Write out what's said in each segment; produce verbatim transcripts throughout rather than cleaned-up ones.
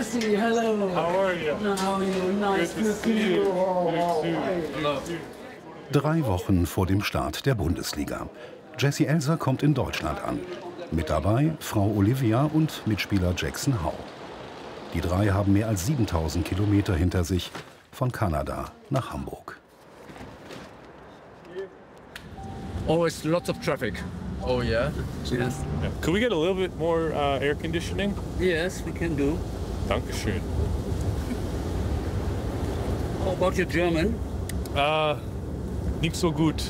Jesse, hello. How are you? How are you? Nice to see you. Hello. Drei Wochen vor dem Start der Bundesliga. Jesse Elser kommt in Deutschland an. Mit dabei Frau Olivia und Mitspieler Jackson Howe. Die drei haben mehr als siebentausend Kilometer hinter sich, von Kanada nach Hamburg. Always lots of traffic. Oh yeah? Yes. Yeah. Could we get a little bit more uh, air conditioning? Yes, we can do. Dankeschön. How about your German? Uh, nicht so gut.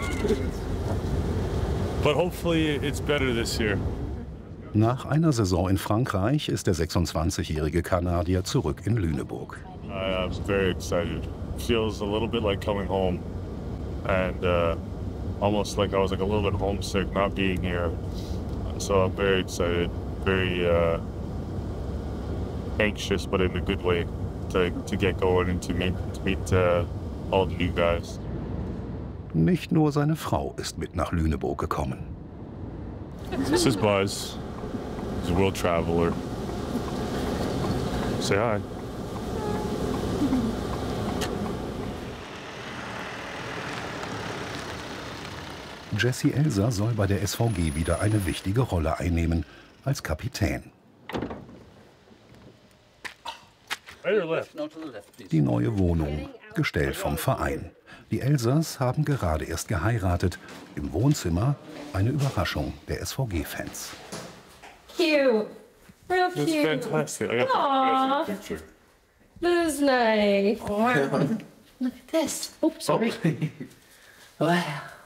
But hopefully it's better this year. Nach einer Saison in Frankreich ist der sechsundzwanzigjährige Kanadier zurück in Lüneburg. I'm very excited. Feels a little bit like coming home, and uh, almost like I was like a little bit homesick not being here. So I'm very excited, very uh, anxious, but in a good way, to to get going and to meet to meet uh, all the new guys. Nicht nur seine Frau ist mit nach Lüneburg gekommen. This is Buzz. He's a world traveler. Say hi. Jesse Elser soll bei der S V G wieder eine wichtige Rolle einnehmen, als Kapitän. Die neue Wohnung, gestellt vom Verein. Die Elsers haben gerade erst geheiratet. Im Wohnzimmer eine Überraschung der S V G-Fans. Cute. Real That's cute. fantastic. I got Aw. a picture. This is nice. Look at this. Oops, sorry. Wow.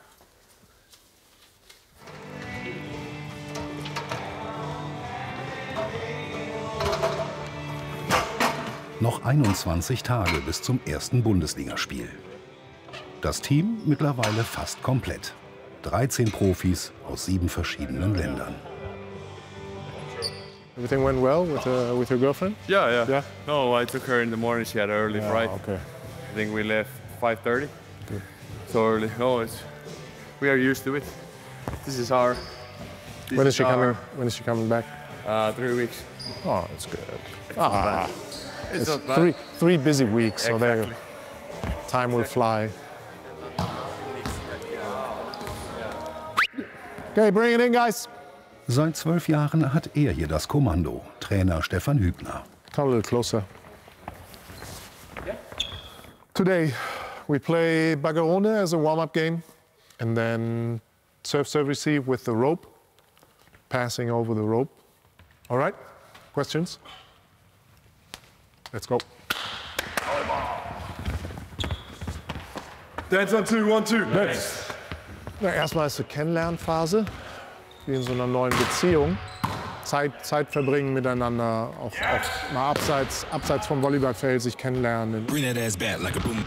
Noch einundzwanzig Tage bis zum ersten Bundesligaspiel. Das Team mittlerweile fast komplett. dreizehn Profis aus sieben verschiedenen Ländern. Everything went well with, uh, with your girlfriend? Yeah, yeah, Yeah? No, I took her in the morning. She had an early Yeah, flight. okay. I think we left five thirty. Good. So early. No, it's we are used to it. This is our. This When is she our, coming? When is she coming back? Uh, three weeks. Oh, that's good. It's Ah, not bad. It's, it's not bad. three three busy weeks, so there, Exactly. time will fly. Okay, bring it in, guys. Seit zwölf Jahren hat er hier das Kommando, Trainer Stefan Hübner. Come a little closer. Today, we play Bagarone as a warm-up game, and then serve, serve, receive with the rope, passing over the rope. All right? Questions? Let's go. Dance on two, one, two. Next. Na, erstmal ist die Kennenlernphase, wie in so einer neuen Beziehung. Zeit, Zeit verbringen miteinander, auch, auch mal abseits, abseits vom Volleyballfeld sich kennenlernen. Bring that ass back like a boom.